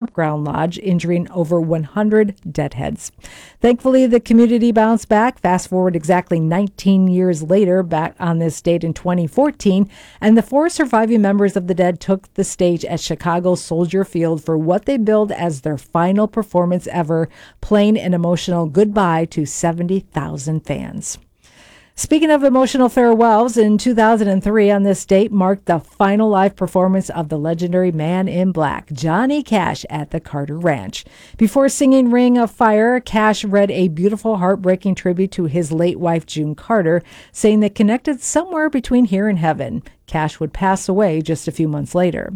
campground lodge, injuring over 100 deadheads. Thankfully, the community bounced back. Fast forward exactly 19 years later, back on this date in 2014, and the 4 surviving members of the Dead took the stage at Chicago's Soldier Field for what they billed as their final performance ever, playing an emotional goodbye to 70,000 fans. Speaking of emotional farewells, in 2003 on this date marked the final live performance of the legendary Man in Black, Johnny Cash, at the Carter Ranch. Before singing Ring of Fire, Cash read a beautiful, heartbreaking tribute to his late wife, June Carter, saying they connected somewhere between here and heaven. Cash would pass away just a few months later.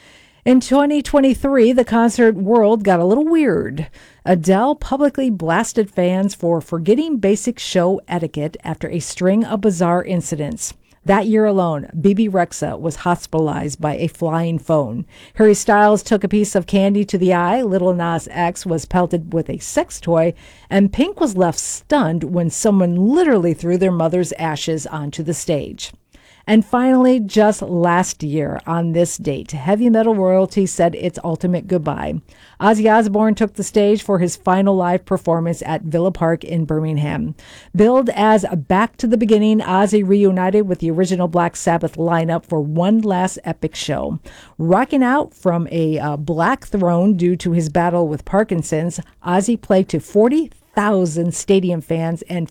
In 2023, the concert world got a little weird. Adele publicly blasted fans for forgetting basic show etiquette after a string of bizarre incidents. That year alone, Bebe Rexha was hospitalized by a flying phone. Harry Styles took a piece of candy to the eye, Lil Nas X was pelted with a sex toy, and Pink was left stunned when someone literally threw their mother's ashes onto the stage. And finally, just last year on this date, heavy metal royalty said its ultimate goodbye. Ozzy Osbourne took the stage for his final live performance at Villa Park in Birmingham. Billed as Back to the Beginning, Ozzy reunited with the original Black Sabbath lineup for one last epic show. Rocking out from a black throne due to his battle with Parkinson's, Ozzy played to 40,000 stadium fans and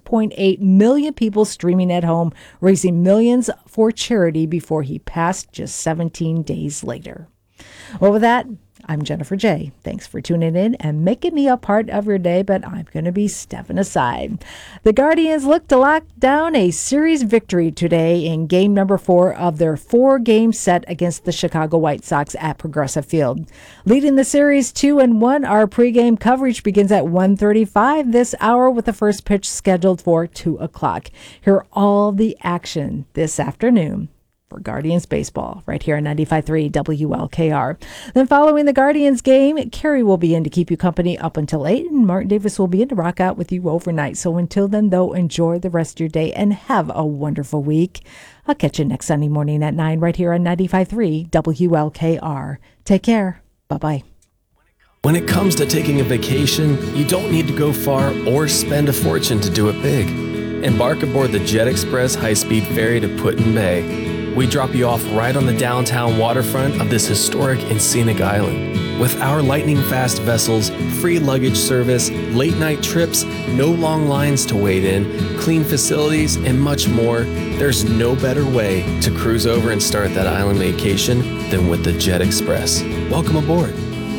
5.8 million people streaming at home, raising millions for charity before he passed just 17 days later. Well, with that, I'm Jennifer J. Thanks for tuning in and making me a part of your day, but I'm going to be stepping aside. The Guardians look to lock down a series victory today in game number 4 of their 4-game set against the Chicago White Sox at Progressive Field. Leading the series 2-1, our pregame coverage begins at 1:35 this hour with the first pitch scheduled for 2 o'clock. Hear all the action this afternoon for Guardians baseball right here on 95.3 WLKR. Then following the Guardians game, Carrie will be in to keep you company up until 8, and Martin Davis will be in to rock out with you overnight. So until then, though, enjoy the rest of your day and have a wonderful week. I'll catch you next Sunday morning at 9 right here on 95.3 WLKR. Take care. Bye-bye. When it comes to taking a vacation, you don't need to go far or spend a fortune to do it big. Embark aboard the Jet Express high-speed ferry to Put-in-Bay. We drop you off right on the downtown waterfront of this historic and scenic island. With our lightning-fast vessels, free luggage service, late-night trips, no long lines to wait in, clean facilities, and much more, there's no better way to cruise over and start that island vacation than with the Jet Express. Welcome aboard.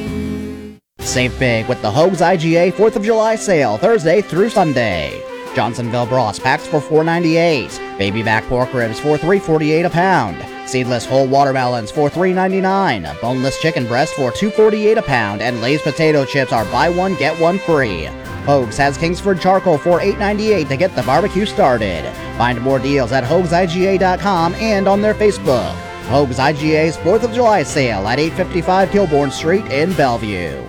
Save big with the Hoag's IGA 4th of July sale, Thursday through Sunday. Johnsonville Bros packs for $4.98. Baby back pork ribs for $3.48 a pound. Seedless whole watermelons for $3.99. Boneless chicken breast for $2.48 a pound. And Lay's potato chips are buy one, get one free. Hoag's has Kingsford charcoal for $8.98 to get the barbecue started. Find more deals at HoagsIGA.com and on their Facebook. Hoag's IGA's 4th of July sale at 855 Kilbourne Street in Bellevue.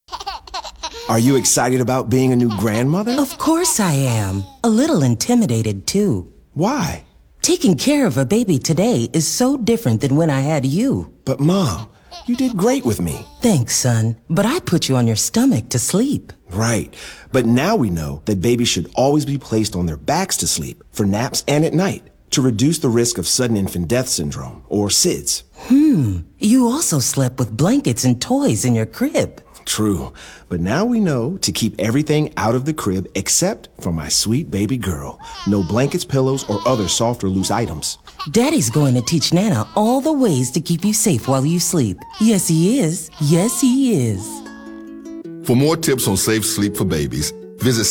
Are you excited about being a new grandmother? Of course I am. A little intimidated, too. Why? Taking care of a baby today is so different than when I had you. But Mom, you did great with me. Thanks, son. But I put you on your stomach to sleep. Right. But now we know that babies should always be placed on their backs to sleep, for naps and at night, to reduce the risk of sudden infant death syndrome, or SIDS. You also slept with blankets and toys in your crib. True, but now we know to keep everything out of the crib except for my sweet baby girl. No blankets, pillows, or other soft or loose items. Daddy's going to teach Nana all the ways to keep you safe while you sleep. Yes, he is. Yes, he is. For more tips on safe sleep for babies, visit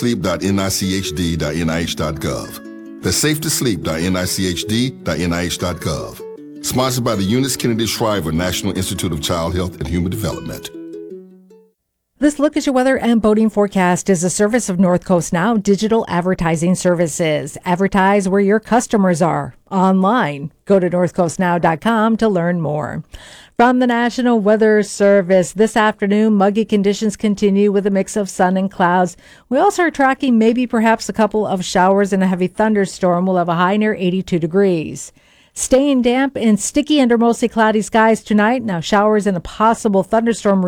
safetosleep.nichd.nih.gov. That's safetosleep.nichd.nih.gov. Sponsored by the Eunice Kennedy Shriver National Institute of Child Health and Human Development. This Look at Your Weather and Boating Forecast is a service of North Coast Now Digital Advertising Services. Advertise where your customers are online. Go to northcoastnow.com to learn more. From the National Weather Service, this afternoon, muggy conditions continue with a mix of sun and clouds. We also are tracking maybe perhaps a couple of showers and a heavy thunderstorm. We'll have a high near 82 degrees. Staying damp and sticky under mostly cloudy skies tonight. Now showers and a possible thunderstorm